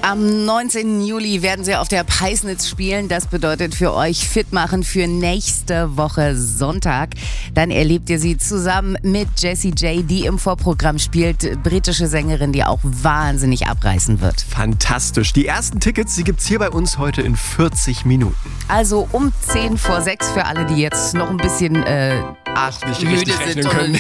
Am 19. Juli werden sie auf der Peisnitz spielen. Das bedeutet für euch fit machen für nächste Woche Sonntag. Dann erlebt ihr sie zusammen mit Jessie J, die im Vorprogramm spielt. Britische Sängerin, die auch wahnsinnig abreißen wird. Fantastisch. Die ersten Tickets, die gibt's hier bei uns heute in 40 Minuten. Also um 5:10 für alle, die jetzt noch ein bisschen nicht müde richtig sind rechnen können.